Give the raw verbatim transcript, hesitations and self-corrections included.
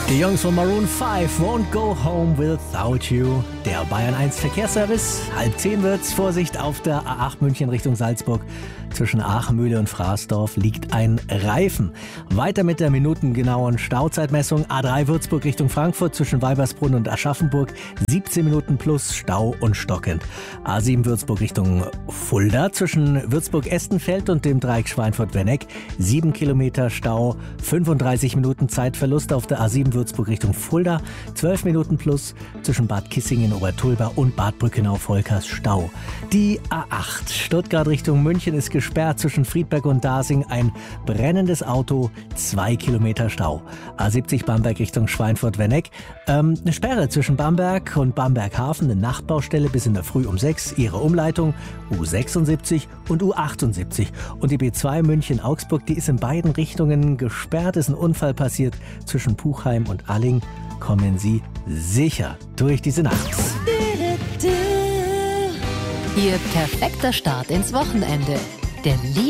Die Jungs von Maroon fünf, Won't Go Home Without You. Der Bayern eins Verkehrsservice. Halb zehn wird's. Vorsicht auf der A acht München Richtung Salzburg. Zwischen Aachenmühle und Fraßdorf liegt ein Reifen. Weiter mit der minutengenauen Stauzeitmessung. A drei Würzburg Richtung Frankfurt zwischen Weibersbrunn und Aschaffenburg. siebzehn Minuten plus Stau und stockend. A sieben Würzburg Richtung Fulda zwischen Würzburg-Estenfeld und dem Dreieck Schweinfurt-Werneck. sieben Kilometer Stau, fünfunddreißig Minuten Zeitverlust auf der A sieben Würzburg Richtung Fulda. zwölf Minuten plus zwischen Bad Kissingen, Obertulba und Bad Brückenau-Volkers Stau. Die A acht Stuttgart Richtung München ist gesperrt zwischen Friedberg und Dasing. Ein brennendes Auto, zwei Kilometer Stau. A siebzig Bamberg Richtung Schweinfurt-Werneck. Ähm, eine Sperre zwischen Bamberg und Bamberg-Hafen, eine Nachtbaustelle bis in der Früh um sechs. Ihre Umleitung U sechsundsiebzig und U achtundsiebzig. Und die B zwei München-Augsburg, die ist in beiden Richtungen gesperrt. Ist ein Unfall passiert zwischen Puchheim und Alling. Kommen Sie sicher durch diese Nacht. Ihr perfekter Start ins Wochenende. Der